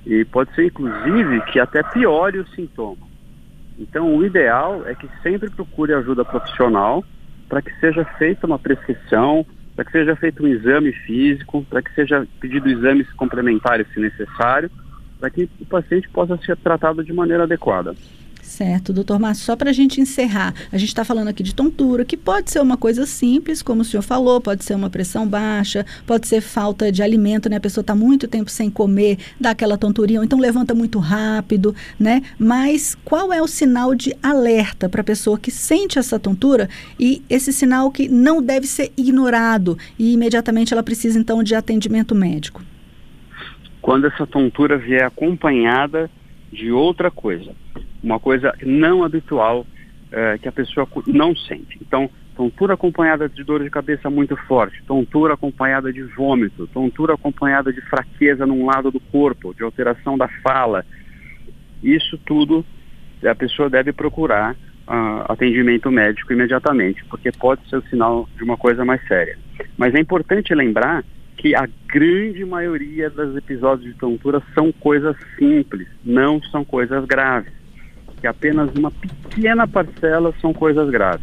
E pode ser, inclusive, que até piore o sintoma. Então, o ideal é que sempre procure ajuda profissional para que seja feita uma prescrição, para que seja feito um exame físico, para que seja pedido exames complementares, se necessário, para que o paciente possa ser tratado de maneira adequada. Certo, doutor Márcio, só para a gente encerrar, a gente está falando aqui de tontura, que pode ser uma coisa simples, como o senhor falou, pode ser uma pressão baixa, pode ser falta de alimento, né? A pessoa está muito tempo sem comer, dá aquela tonturinha, ou então levanta muito rápido, né? Mas qual é o sinal de alerta para a pessoa que sente essa tontura e esse sinal que não deve ser ignorado e imediatamente ela precisa então de atendimento médico? Quando essa tontura vier acompanhada de outra coisa, uma coisa não habitual que a pessoa não sente. Então, tontura acompanhada de dor de cabeça muito forte, tontura acompanhada de vômito, tontura acompanhada de fraqueza num lado do corpo, de alteração da fala. Isso tudo a pessoa deve procurar atendimento médico imediatamente, porque pode ser o sinal de uma coisa mais séria. Mas é importante lembrar que a grande maioria dos episódios de tontura são coisas simples, não são coisas graves. Que apenas uma pequena parcela são coisas graves.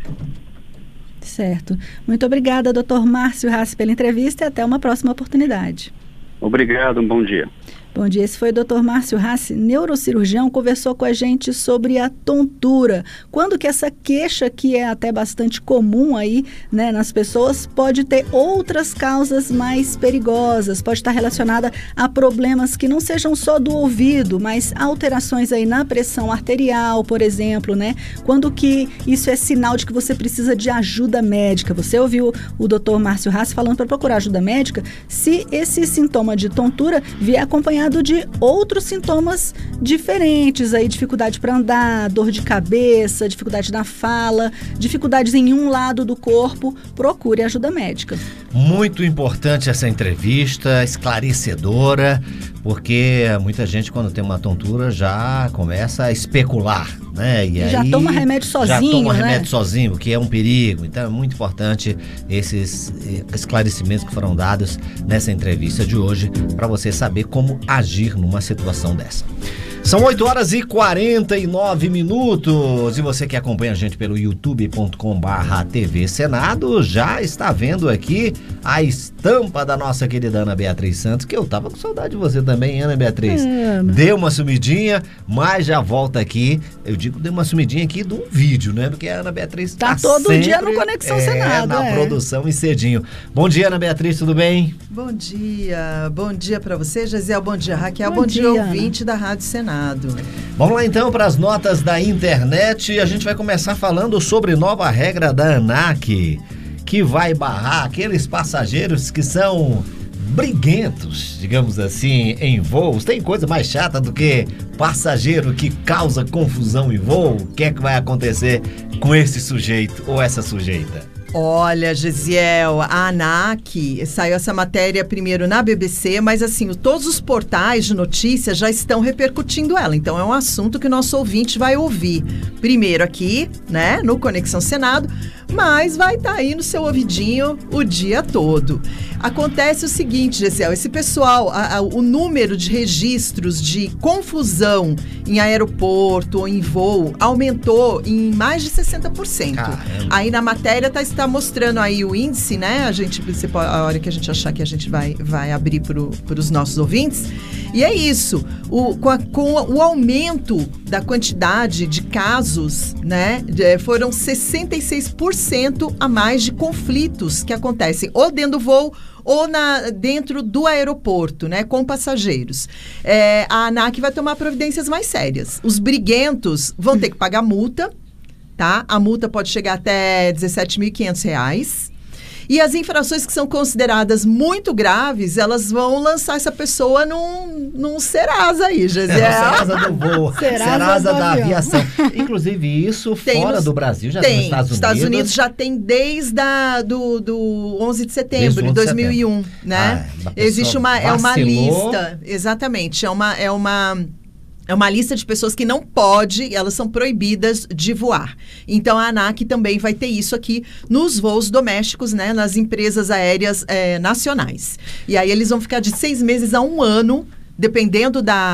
Certo. Muito obrigada, doutor Márcio Rassi, pela entrevista e até uma próxima oportunidade. Obrigado, um bom dia. Bom dia, esse foi o Dr. Márcio Rassi, neurocirurgião, conversou com a gente sobre a tontura. Quando que essa queixa, que é até bastante comum aí, né, nas pessoas, pode ter outras causas mais perigosas, pode estar relacionada a problemas que não sejam só do ouvido, mas alterações aí na pressão arterial, por exemplo, né? Quando que isso é sinal de que você precisa de ajuda médica? Você ouviu o Dr. Márcio Rassi falando para procurar ajuda médica? Se esse sintoma de tontura vier acompanhado de outros sintomas diferentes, aí, dificuldade para andar, dor de cabeça, dificuldade na fala, dificuldades em um lado do corpo, procure ajuda médica. Muito importante essa entrevista, esclarecedora, porque muita gente, quando tem uma tontura, já começa a especular, né? E já aí, toma remédio sozinho, já toma né? remédio sozinho, o que é um perigo. Então é muito importante esses esclarecimentos que foram dados nessa entrevista de hoje, para você saber como agir numa situação dessa. São 8h49 e você que acompanha a gente pelo youtube.com/TV Senado já está vendo aqui a estampa da nossa querida Ana Beatriz Santos, que eu tava com saudade de você também, Ana Beatriz. Deu uma sumidinha, mas já volta aqui. Eu digo, deu uma sumidinha aqui de um vídeo, né? Porque a Ana Beatriz tá todo sempre, dia no Conexão Senado. Na produção e cedinho. Bom dia, Ana Beatriz, tudo bem? Bom dia para você, Gesiel, bom dia, Raquel, bom dia, ouvinte da Rádio Senado. Vamos lá então para as notas da internet. A gente vai começar falando sobre nova regra da ANAC, que vai barrar aqueles passageiros que são briguentos, digamos assim, em voos. Tem coisa mais chata do que passageiro que causa confusão em voo? O que é que vai acontecer com esse sujeito ou essa sujeita? Olha, Gesiel, a ANAC, saiu essa matéria primeiro na BBC, mas assim, todos os portais de notícias já estão repercutindo ela. Então é um assunto que o nosso ouvinte vai ouvir primeiro aqui, né, no Conexão Senado, mas vai estar aí no seu ouvidinho o dia todo. Acontece o seguinte, Gesiel, esse pessoal, o número de registros de confusão em aeroporto ou em voo aumentou em mais de 60%. Caramba. Aí na matéria está mostrando aí o índice, né? A hora que a gente achar que a gente vai abrir para os nossos ouvintes. E é isso, com o aumento da quantidade de casos, né? Foram 66% a mais de conflitos que acontecem ou dentro do voo ou dentro do aeroporto, né, com passageiros. A ANAC vai tomar providências mais sérias. Os briguentos vão ter que pagar multa, tá? A multa pode chegar até R$ 17.500. E as infrações que são consideradas muito graves, elas vão lançar essa pessoa num Serasa aí, Gesiel. Serasa do voo, Serasa da aviação. Inclusive, isso fora do Brasil, já tem nos Estados Unidos. Estados Unidos já tem desde do 11 de setembro de 2001, né? Existe uma lista, exatamente, é uma lista de pessoas que não pode, elas são proibidas de voar. Então, a ANAC também vai ter isso aqui nos voos domésticos, né, nas empresas aéreas nacionais. E aí, eles vão ficar de 6 meses a 1 ano, dependendo